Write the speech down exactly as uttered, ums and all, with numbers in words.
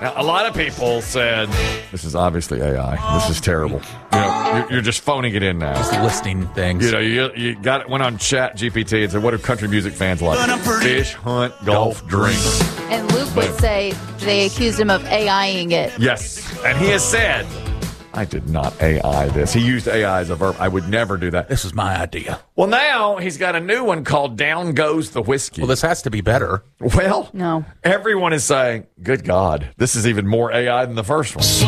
Now, a lot of people said, this is obviously A I. This is terrible. You know, you're, you're just phoning it in now. Just listing things. You know, you, you got it, went on Chat G P T and said, what do country music fans like? Fish, hunt, golf, drink. And Luke would say they accused him of AIing it. Yes. And he has said, I did not A I this. He used A I as a verb. I would never do that. This is my idea. Well, now he's got a new one called Down Goes the Whiskey. Well, this has to be better. Well, No. everyone is saying, good God, this is even more A I than the first one.